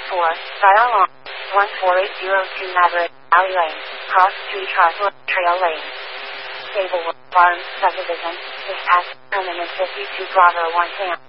Dial on 14802 Maverick, Alley Lane, Cross Street Trotwood, Trail Lane. Stablewood Farms Subdivision, Dispatch, Permanent 52 Bravo 1 Sam.